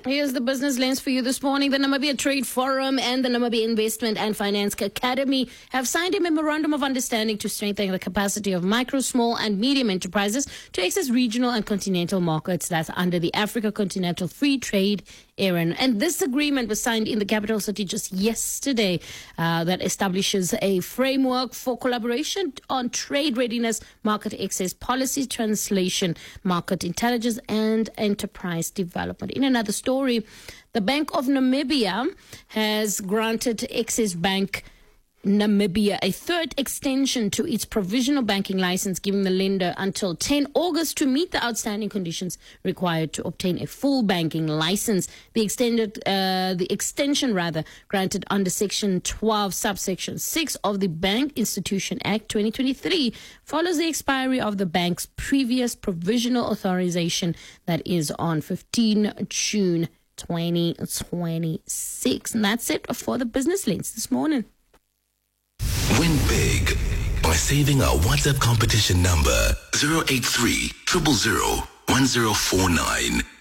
Here's the business lens for you this morning. The Namibia Trade Forum and the Namibia Investment and Finance Academy have signed a memorandum of understanding to strengthen the capacity of micro, small and medium enterprises to access regional and continental markets. That's under the Africa Continental Free Trade Area. And this agreement was signed in the capital city just yesterday that establishes a framework for collaboration on trade readiness, market access, policy translation, market intelligence and enterprise development. In another story, the Bank of Namibia has granted Access Bank Namibia a third extension to its provisional banking license, giving the lender until 10 August to meet the outstanding conditions required to obtain a full banking license. The extension granted under Section 12, subsection 6 of the Bank Institution Act 2023 follows the expiry of the bank's previous provisional authorization that is on 15 June 2026. And that's it for the Business Lens this morning. Win big by saving our WhatsApp competition number 083 000 1049.